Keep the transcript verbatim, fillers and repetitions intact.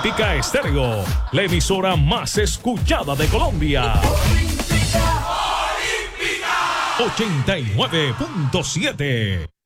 Olímpica Estéreo, la emisora más escuchada de Colombia. Olímpica, Olímpica. ochenta y nueve punto siete.